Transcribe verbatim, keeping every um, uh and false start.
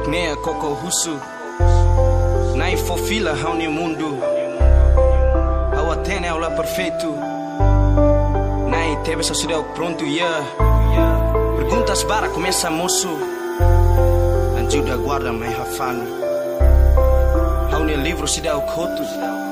Acnea coco russo Nai fofila hau ni mundo Hau atene ao lá perfeito Nai teve essa cidade pronto yeah. Perguntas para começa moço Anju da guarda mai hafano Hau ni livro cidade coto